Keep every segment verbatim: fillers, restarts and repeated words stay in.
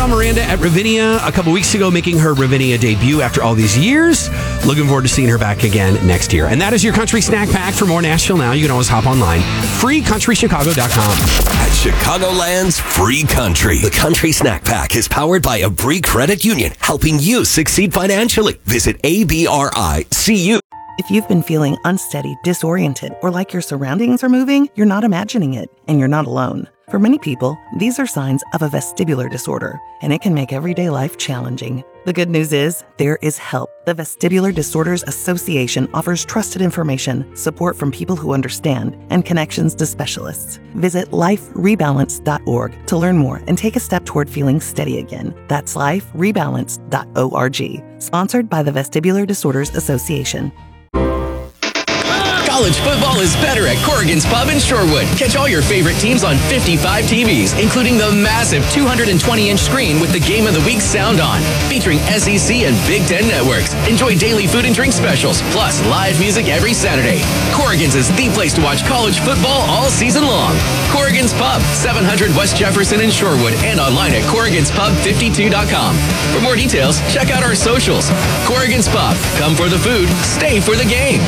saw Miranda at Ravinia a couple weeks ago, making her Ravinia debut after all these years. Looking forward to seeing her back again next year. And that is your Country Snack Pack. For more Nashville Now, you can always hop online. free country chicago dot com. At Chicagoland's Free Country, the Country Snack Pack is powered by Abri Credit Union, helping you succeed financially. Visit A B R I C U. If you've been feeling unsteady, disoriented, or like your surroundings are moving, you're not imagining it, and you're not alone. For many people, these are signs of a vestibular disorder, and it can make everyday life challenging. The good news is, there is help. The Vestibular Disorders Association offers trusted information, support from people who understand, and connections to specialists. Visit life rebalance dot org to learn more and take a step toward feeling steady again. That's life rebalance dot org. Sponsored by the Vestibular Disorders Association. College football is better at Corrigan's Pub in Shorewood. Catch all your favorite teams on fifty-five T Vs, including the massive two hundred twenty inch screen with the Game of the Week sound on. Featuring S E C and Big Ten networks. Enjoy daily food and drink specials, plus live music every Saturday. Corrigan's is the place to watch college football all season long. Corrigan's Pub, seven hundred West Jefferson in Shorewood, and online at corrigans pub fifty-two dot com. For more details, check out our socials. Corrigan's Pub. Come for the food, stay for the game.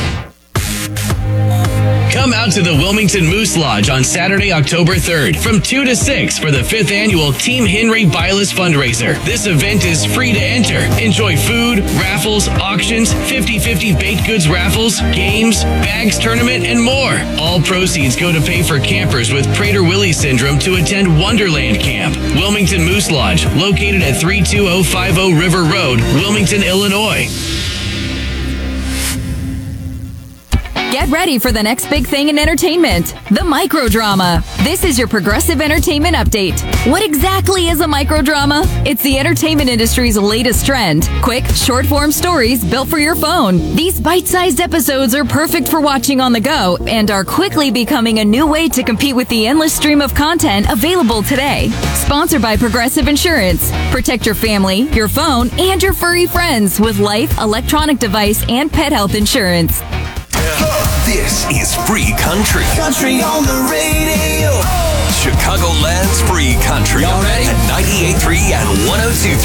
Come out to the Wilmington Moose Lodge on Saturday, October third from two to six for the fifth annual Team Henry Bylas fundraiser. This event is free to enter. Enjoy food, raffles, auctions, fifty-fifty baked goods raffles, games, bags tournament, and more. All proceeds go to pay for campers with Prader-Willi syndrome to attend Wonderland Camp. Wilmington Moose Lodge, located at three two zero five zero River Road, Wilmington, Illinois. Get ready for the next big thing in entertainment, the microdrama. This is your Progressive Entertainment Update. What exactly is a microdrama? It's the entertainment industry's latest trend. Quick, short-form stories built for your phone. These bite-sized episodes are perfect for watching on the go and are quickly becoming a new way to compete with the endless stream of content available today. Sponsored by Progressive Insurance. Protect your family, your phone, and your furry friends with life, electronic device, and pet health insurance. This is Free Country. Country on the radio. Chicagoland's Free Country. Y'all ready? At ninety-eight point three and one oh two point three.